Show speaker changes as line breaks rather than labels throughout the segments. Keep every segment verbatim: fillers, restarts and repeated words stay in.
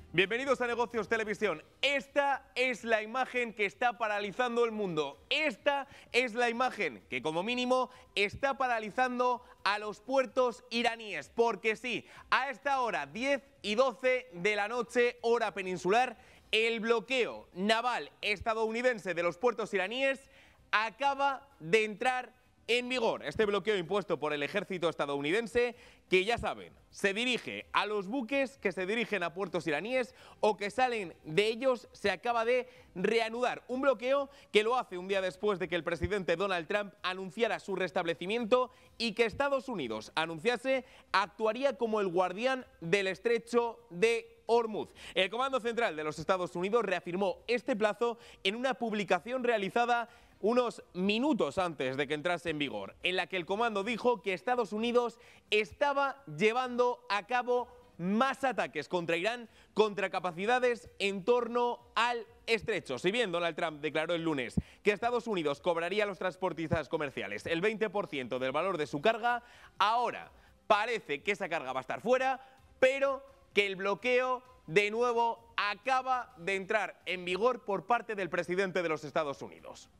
Bienvenidos a Negocios Televisión. Esta es la imagen que está paralizando el mundo. Esta es la imagen que, como mínimo, está paralizando a los puertos iraníes. Porque sí, a esta hora, diez y doce de la noche, hora peninsular, el bloqueo naval estadounidense de los puertos iraníes acaba de entrar en vigor. Este bloqueo impuesto por el ejército estadounidense, que ya saben, se dirige a los buques que se dirigen a puertos iraníes o que salen de ellos, se acaba de reanudar. Un bloqueo que lo hace un día después de que el presidente Donald Trump anunciara su restablecimiento y que Estados Unidos anunciase actuaría como el guardián del estrecho de Hormuz. El Comando Central de los Estados Unidos reafirmó este plazo en una publicación realizada unos minutos antes de que entrase en vigor, en la que el comando dijo que Estados Unidos estaba llevando a cabo más ataques contra Irán, contra capacidades en torno al estrecho. Si bien Donald Trump declaró el lunes que Estados Unidos cobraría a los transportistas comerciales el veinte por ciento del valor de su carga, ahora parece que esa carga va a estar fuera, pero que el bloqueo de nuevo acaba de entrar en vigor por parte del presidente de los Estados Unidos.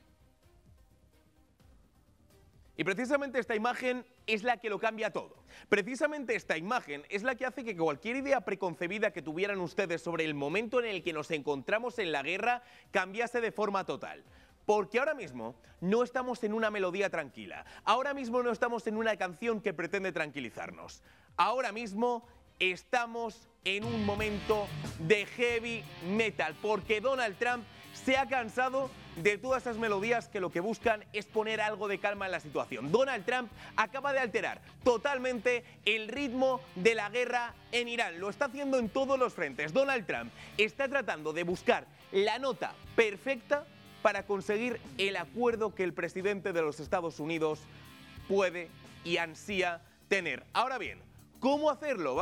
Y precisamente esta imagen es la que lo cambia todo. Precisamente esta imagen es la que hace que cualquier idea preconcebida que tuvieran ustedes sobre el momento en el que nos encontramos en la guerra cambiase de forma total. Porque ahora mismo no estamos en una melodía tranquila. Ahora mismo no estamos en una canción que pretende tranquilizarnos. Ahora mismo estamos en un momento de heavy metal. Porque Donald Trump se ha cansado de todas esas melodías que lo que buscan es poner algo de calma en la situación. Donald Trump acaba de alterar totalmente el ritmo de la guerra en Irán. Lo está haciendo en todos los frentes. Donald Trump está tratando de buscar la nota perfecta para conseguir el acuerdo que el presidente de los Estados Unidos puede y ansía tener. Ahora bien, ¿cómo hacerlo?